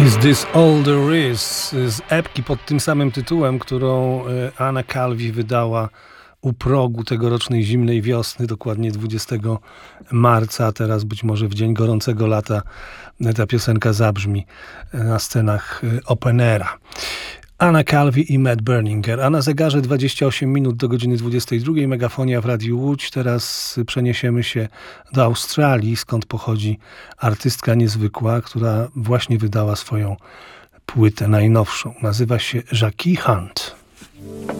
Is This All There Is z epki pod tym samym tytułem, którą Anna Calvi wydała u progu tegorocznej zimnej wiosny, dokładnie 20 marca, a teraz być może w dzień gorącego lata ta piosenka zabrzmi na scenach Openera. Anna Calvi i Matt Berninger, a na zegarze 28 minut do godziny 22. Megafonia w Radiu Łódź. Teraz przeniesiemy się do Australii, skąd pochodzi artystka niezwykła, która właśnie wydała swoją płytę najnowszą. Nazywa się Jackie Hunt.